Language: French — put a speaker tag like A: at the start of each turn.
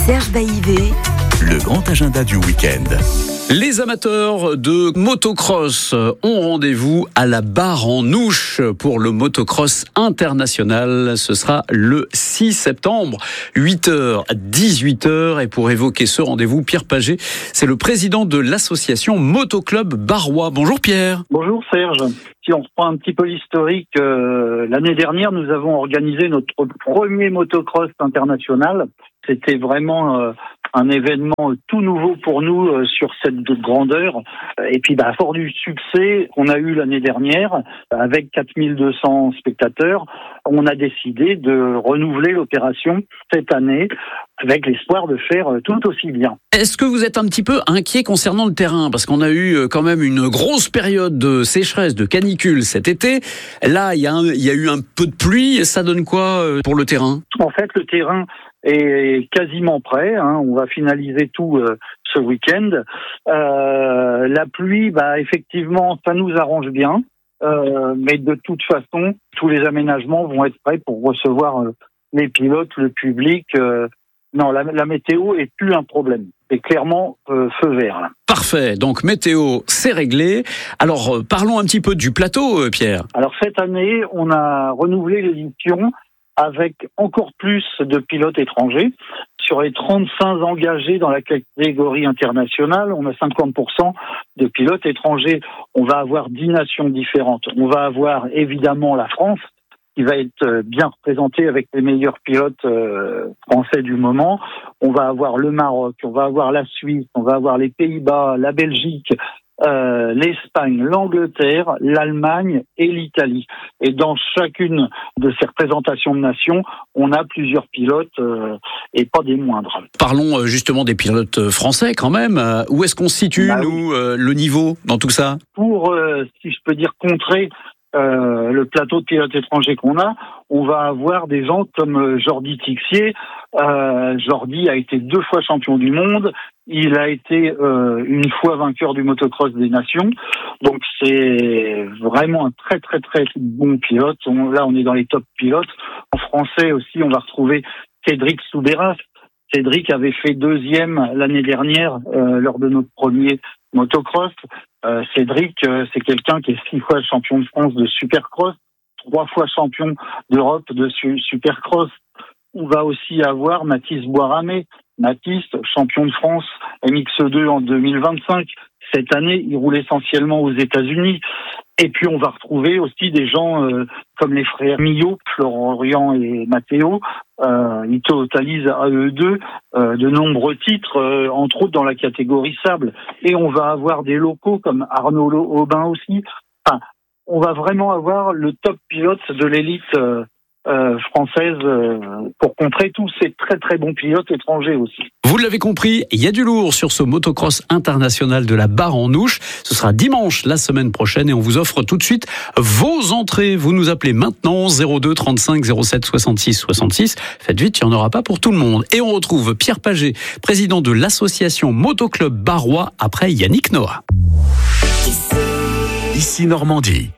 A: Serge Baïvé,
B: le grand agenda du week-end.
C: Les amateurs de motocross ont rendez-vous à la Barre-en-Ouche pour le motocross international. Ce sera le 6 septembre, 8h à 18h. Et pour évoquer ce rendez-vous, Pierre Paget, c'est le président de l'association Motoclub Barrois. Bonjour Pierre.
D: Bonjour Serge. Si on reprend un petit peu l'historique, l'année dernière, nous avons organisé notre premier motocross international. C'était vraiment un événement tout nouveau pour nous sur cette grandeur. Et puis, fort du succès qu'on a eu l'année dernière, avec 4200 spectateurs, on a décidé de renouveler l'opération cette année avec l'espoir de faire tout aussi bien.
C: Est-ce que vous êtes un petit peu inquiet concernant le terrain ? Parce qu'on a eu quand même une grosse période de sécheresse, de canicule cet été. Là, il y a eu un peu de pluie. Ça donne quoi pour le terrain ?
D: En fait, le terrain est quasiment prêt. On va finaliser tout ce week-end. La pluie, effectivement, ça nous arrange bien. Mais de toute façon, tous les aménagements vont être prêts pour recevoir les pilotes, le public. Non, la météo est plus un problème. C'est clairement feu vert. Là.
C: Parfait. Donc météo, c'est réglé. Alors parlons un petit peu du plateau, Pierre.
D: Alors cette année, on a renouvelé l'édition avec encore plus de pilotes étrangers. Sur les 35 engagés dans la catégorie internationale, on a 50% de pilotes étrangers. On va avoir 10 nations différentes. On va avoir évidemment la France, qui va être bien représentée avec les meilleurs pilotes français du moment. On va avoir le Maroc, on va avoir la Suisse, on va avoir les Pays-Bas, la Belgique, l'Espagne, l'Angleterre, l'Allemagne et l'Italie. Et dans chacune de ces représentations de nations, on a plusieurs pilotes et pas des moindres.
C: Parlons justement des pilotes français quand même. Où est-ce qu'on situe, nous, le niveau dans tout ça ?
D: Pour, si je peux dire, contrer le plateau de pilotes étrangers qu'on a, on va avoir des gens comme Jordi Tixier. Jordi a été 2 fois champion du monde. Il a été une fois vainqueur du motocross des nations. Donc c'est vraiment un très très très bon pilote. Là on est dans les top pilotes. En français aussi on va retrouver Cédric Soubeyras. Cédric avait fait 2e l'année dernière lors de notre premier motocross. Cédric, c'est quelqu'un qui est 6 fois champion de France de supercross, 3 fois champion d'Europe de supercross. On va aussi avoir Mathis Boiramé. Mathis, champion de France MX2 en 2025. Cette année, il roule essentiellement aux États-Unis. Et puis, on va retrouver aussi des gens comme les frères Millot, Florian et Matteo. Ils totalisent à eux deux de nombreux titres, entre autres dans la catégorie sable. Et on va avoir des locaux comme Arnaud Aubin aussi. Enfin, on va vraiment avoir le top pilote de l'élite française pour contrer tous ces très très bons pilotes étrangers aussi.
C: Vous l'avez compris, il y a du lourd sur ce motocross international de la Barre-en-Ouche. Ce sera dimanche la semaine prochaine et on vous offre tout de suite vos entrées. Vous nous appelez maintenant 02 35 07 66 66. Faites vite, il n'y en aura pas pour tout le monde. Et on retrouve Pierre Paget, président de l'association Motoclub Barrois après Yannick Noah.
B: Ici Normandie.